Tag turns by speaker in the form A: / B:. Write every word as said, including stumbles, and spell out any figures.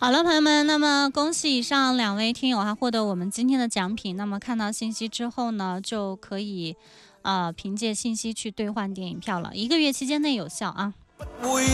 A: 好了，朋友们，那么恭喜以上两位听友哈获得我们今天的奖品。那么看到信息之后呢，就可以呃凭借信息去兑换电影票了，一个月期间内有效啊。